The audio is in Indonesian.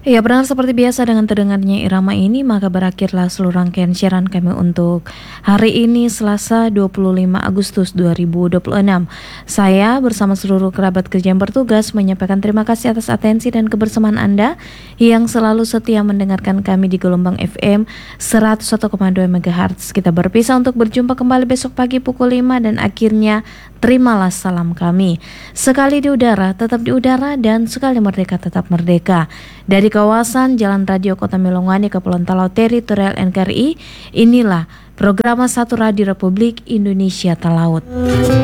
Ya, benar seperti biasa dengan terdengarnya irama ini maka berakhirlah seluruh rangkaian siaran kami untuk hari ini Selasa 25 Agustus 2026. Saya bersama seluruh kerabat kerja yang bertugas menyampaikan terima kasih atas atensi dan kebersamaan Anda yang selalu setia mendengarkan kami di gelombang FM 101,2 MHz. Kita berpisah untuk berjumpa kembali besok pagi pukul 5 dan akhirnya terimalah salam kami. Sekali di udara tetap di udara dan sekali merdeka tetap merdeka. Dari kawasan Jalan Radio Kota Melongani, Kepulauan Talaut Teritorial NKRI, inilah program 1 Radio Republik Indonesia Talaut.